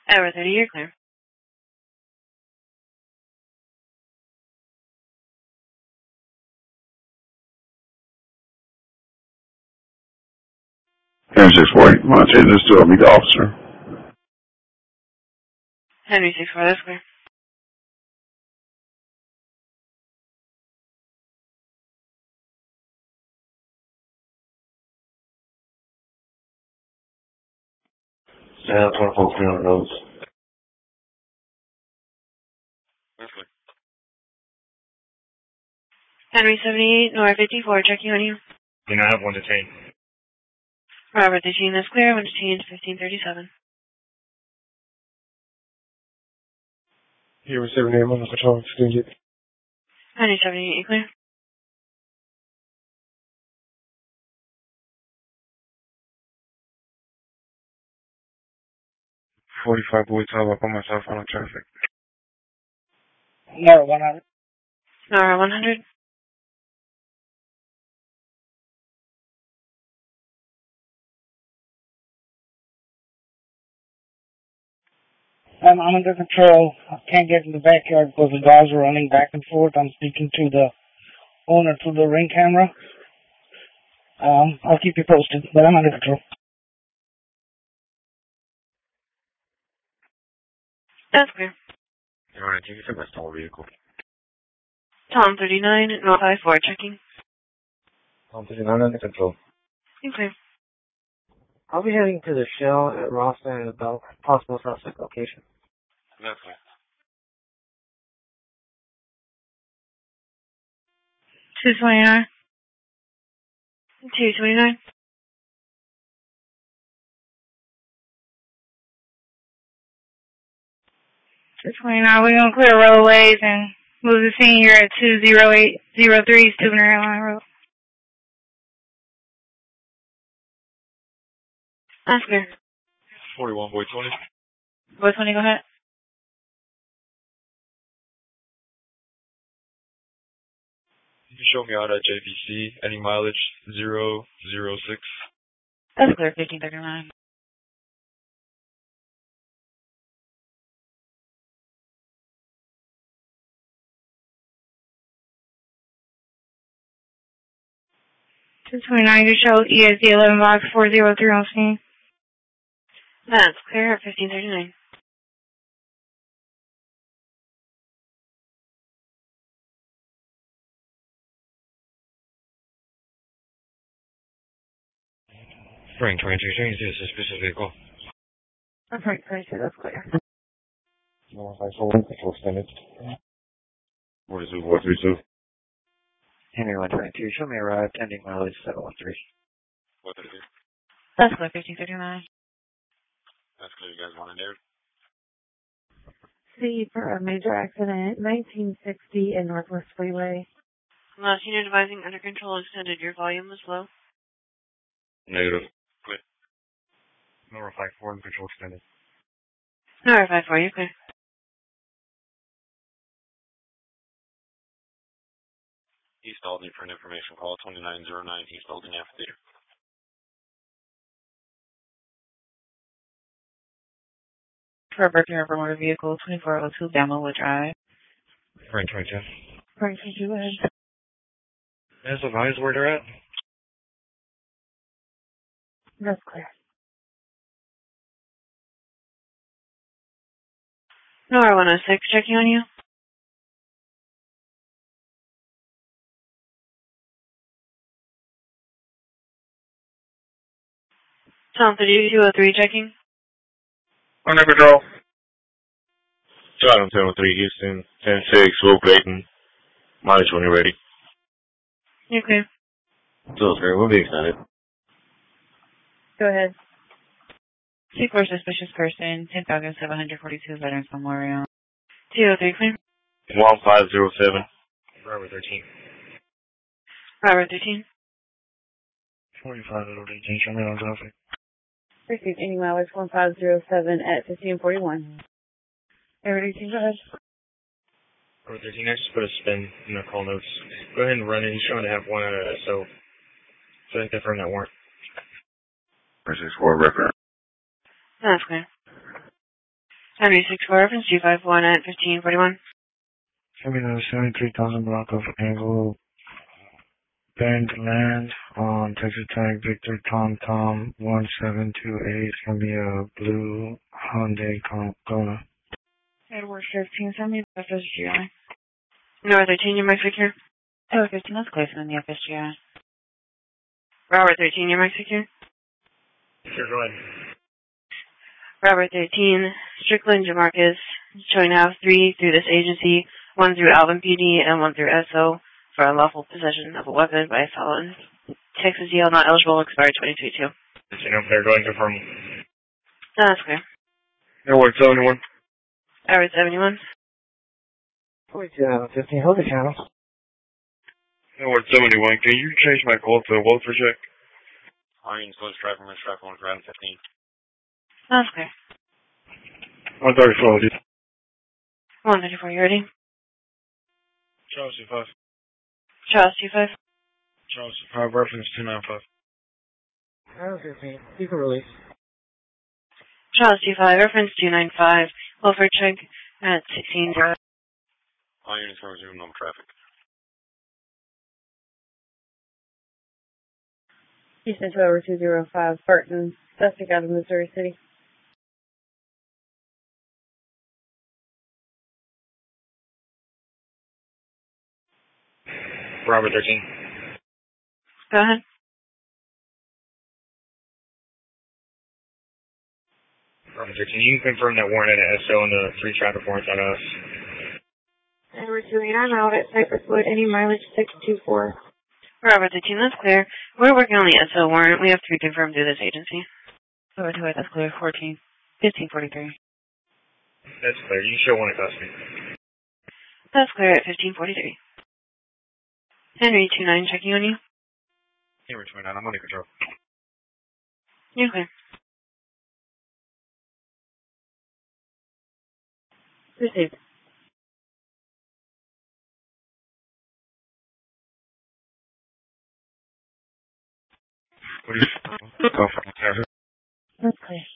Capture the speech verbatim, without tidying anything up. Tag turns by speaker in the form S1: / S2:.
S1: Hour thirty, you're clear.
S2: Henry six forty, Montana, this to meet the officer.
S1: Henry six four, that's clear.
S3: Yeah, twenty-four clear on roads.
S1: Henry seventy-eight, North fifty-four, checking on you.
S4: You know, I have one detained.
S1: Robert thirteen, that's clear. One detained, fifteen thirty-seven.
S5: Here, seventy-eight, I'm on patrol, excuse it.
S1: Henry seventy-eight, you clear?
S5: forty-five boy top up on myself on the traffic.
S6: No, one hundred.
S1: Nora one hundred.
S6: I'm under control. I can't get in the backyard because the dogs are running back and forth. I'm speaking to the owner through the ring camera. Um, I'll keep you posted, but I'm under control.
S1: That's clear.
S4: Alright, can you get my stall vehicle?
S1: Tom thirty-nine, North five four, checking.
S3: Tom thirty-nine under control.
S1: You clear.
S3: I'll be heading to the Shell at Rosslyn about possible suspect location.
S4: That's clear.
S1: two twenty-nine. two twenty-nine.
S7: two twenty-nine, we're going to clear roadways and move the scene here at two zero eight zero three Steuben Airline Road.
S1: That's clear.
S4: forty-one, boy twenty.
S1: Boy twenty, go ahead.
S4: You can show me out at J P C, any mileage, zero zero six.
S1: That's clear, fifteen thirty-nine.
S7: two twenty-nine, you show E S D eleven box four zero three on scene.
S1: That's clear at fifteen thirty-nine.
S4: Frank twenty-two, change to a suspicious vehicle.
S7: That's right, twenty-two, that's clear.
S3: one five four, control extended.
S2: forty-two, four three two.
S3: Henry one twenty-two, show me a ride, pending mileage seven one three.
S4: What is it?
S1: That's clear, fifteen thirty-nine.
S4: That's clear, you guys want in there?
S8: C for a major accident, nineteen sixty in Northwest Freeway.
S1: Last unit advising under control extended. Your volume was low.
S4: Negative. Clear. Nora five four and control extended.
S1: Nora five four, you're clear.
S4: East Albany for an information call, twenty-nine oh nine East Albany Amphitheater.
S1: For a birthday over motor vehicle, twenty-four oh two Download Drive.
S4: Frank twenty-two.
S8: Frank, did you ahead?
S4: As advised where they're at?
S8: That's clear.
S1: Nora one oh six, checking on you. Tom thirty-two oh three, checking.
S5: Under control.
S4: Chatham seven oh three Houston, ten six, Will Clayton. Mileage when you're ready.
S1: You're clear.
S4: So, sir, we'll be excited.
S8: Go ahead.
S1: Seek for suspicious person, ten thousand seven hundred forty-two Veterans Memorial. two oh three, clear.
S4: one five zero seven. Robert thirteen.
S1: Robert thirteen.
S5: forty-five little eighteen, show me on traffic.
S8: Received any mileage one five zero seven at fifteen forty-one. Area eighteen, go ahead.
S4: Robert thirteen, I just put a spin in the call notes. Go ahead and run it. He's showing to have one out of that, so, so I can confirm that warrant.
S2: six four record.
S1: That's clear. Henry six four, reference two five one at fifteen forty-one.
S5: Terminal seventy-three thousand block of Angle Bend Land on Texas Tag Victor Tom Tom one seven two eight. It's going to be a blue Hyundai Kona.
S1: Edward fifteen, send me the F S G I. North thirteen, you're Mexican. Edward fifteen, that's close in the F S G I. Robert thirteen, you're Mexican.
S4: Sure, go ahead.
S1: Robert thirteen, Strickland Jamarcus, showing half three through this agency, one through Alvin P D, and one through S O for unlawful possession of a weapon by a felon. Texas Yale not eligible, expired twenty-two two.
S4: You know, they're going to confirm.
S1: No, that's clear.
S4: Airward seventy-one.
S1: Edward seventy-one.
S3: forty-two out of fifteen, hold the channel.
S2: Airward seventy-one, can you change my call to a welfare check?
S9: Irons close traffic on traffic on ground fifteen.
S1: No, that's clear.
S2: one thirty-four, dude.
S1: one thirty-four, you ready?
S5: Charles two five.
S1: Charles two five.
S5: Charles two five, reference two nine five.
S3: Round fifteen, you can release.
S1: Charles two five, reference two nine five, welfare check at sixteen Drive.
S9: Irons can resume normal traffic.
S8: Houston two over two zero five, Spartan, suspect out of Missouri City.
S4: Robert thirteen.
S1: Go ahead.
S4: Robert thirteen, you can confirm that warrant at S O and the three traffic warrants on us.
S7: Edward two eight, I'm out at Cypress Wood, any mileage six two four.
S1: Robert thirteen, that's clear. We're working on the S O warrant. We have three confirmed through this agency. Robert two eight, that's clear. fourteen. fifteen forty-three.
S4: That's clear. You can show one in custody.
S1: That's clear at fifteen forty-three. Henry two nine, checking on you.
S9: Henry twenty-nine, I'm under control.
S1: You're clear.
S8: Received.
S2: Please, go for it.
S8: That's clear.